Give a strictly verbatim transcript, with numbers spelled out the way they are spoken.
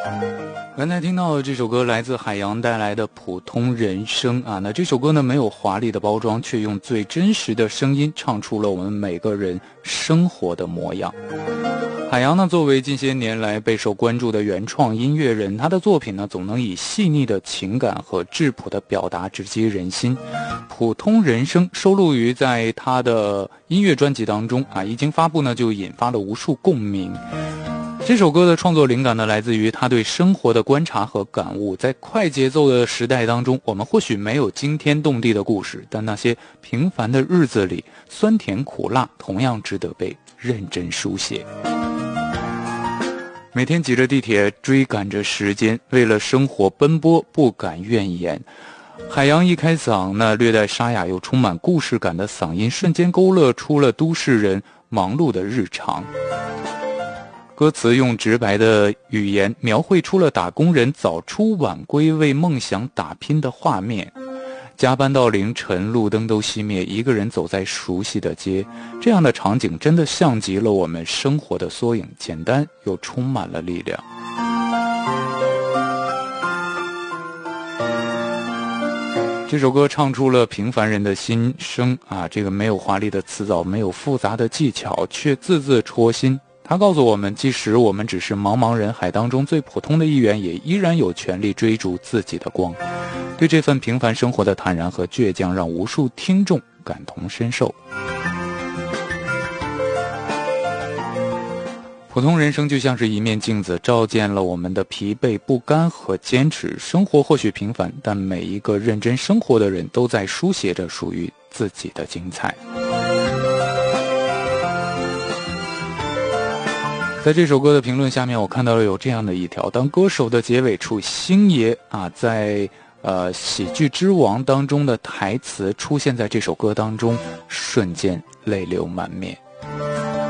刚才听到的这首歌来自海洋带来的普通人生啊，那这首歌呢没有华丽的包装，却用最真实的声音唱出了我们每个人生活的模样。海洋呢作为近些年来备受关注的原创音乐人，他的作品呢总能以细腻的情感和质朴的表达直击人心。普通人生收录于在他的音乐专辑当中啊，一经发布呢就引发了无数共鸣。这首歌的创作灵感呢，来自于他对生活的观察和感悟。在快节奏的时代当中，我们或许没有惊天动地的故事，但那些平凡的日子里，酸甜苦辣同样值得被认真书写。每天挤着地铁，追赶着时间，为了生活奔波，不敢怨言。海洋一开嗓，那略带沙哑又充满故事感的嗓音，瞬间勾勒出了都市人忙碌的日常。歌词用直白的语言描绘出了打工人早出晚归为梦想打拼的画面，加班到凌晨，路灯都熄灭，一个人走在熟悉的街，这样的场景真的像极了我们生活的缩影，简单又充满了力量。这首歌唱出了平凡人的心声啊，这个没有华丽的词藻，没有复杂的技巧，却字字戳心。他告诉我们，即使我们只是茫茫人海当中最普通的一员，也依然有权利追逐自己的光。对这份平凡生活的坦然和倔强，让无数听众感同身受。普通人生就像是一面镜子，照见了我们的疲惫不甘和坚持。生活或许平凡，但每一个认真生活的人都在书写着属于自己的精彩。在这首歌的评论下面，我看到了有这样的一条：当歌手的结尾处，星爷啊在呃喜剧之王当中的台词出现在这首歌当中，瞬间泪流满面。